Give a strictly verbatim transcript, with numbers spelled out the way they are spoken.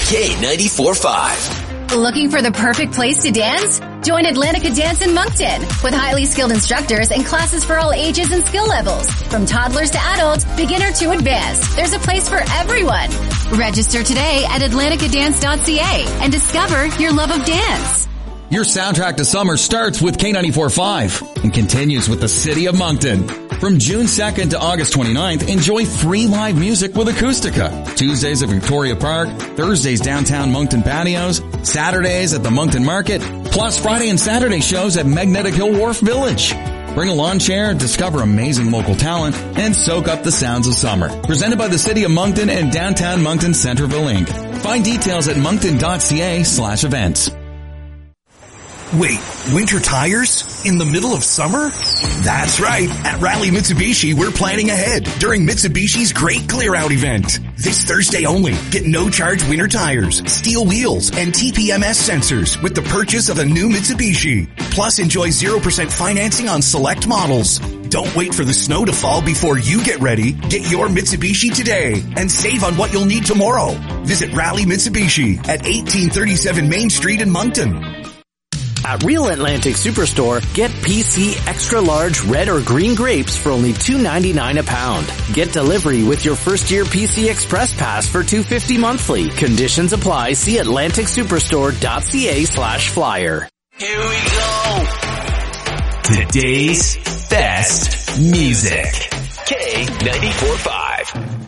K ninety-four point five. Looking for the perfect place to dance? Join Atlantica Dance in Moncton with highly skilled instructors and classes for all ages and skill levels. From toddlers to adults, beginner to advanced, there's a place for everyone. Register today at atlantica dance dot c a and discover your love of dance. Your soundtrack to summer starts with K ninety-four point five and continues with the City of Moncton. From June second to August twenty-ninth, enjoy free live music with Acoustica. Tuesdays at Victoria Park, Thursdays downtown Moncton patios, Saturdays at the Moncton Market, plus Friday and Saturday shows at Magnetic Hill Wharf Village. Bring a lawn chair, discover amazing local talent, and soak up the sounds of summer. Presented by the City of Moncton and Downtown Moncton Centerville Incorporated. Find details at moncton dot c a slash events. Wait, winter tires? In the middle of summer? That's right. At Rally Mitsubishi, we're planning ahead during Mitsubishi's Great Clear Out event. This Thursday only, get no-charge winter tires, steel wheels, and T P M S sensors with the purchase of a new Mitsubishi. Plus, enjoy zero percent financing on select models. Don't wait for the snow to fall before you get ready. Get your Mitsubishi today and save on what you'll need tomorrow. Visit Rally Mitsubishi at eighteen thirty-seven Main Street in Moncton. At Real Atlantic Superstore, get P C Extra Large Red or Green Grapes for only two ninety-nine a pound. Get delivery with your first year P C Express Pass for two fifty monthly. Conditions apply. See atlantic superstore dot c a slash flyer. Here we go. Today's best music. K ninety-four point five.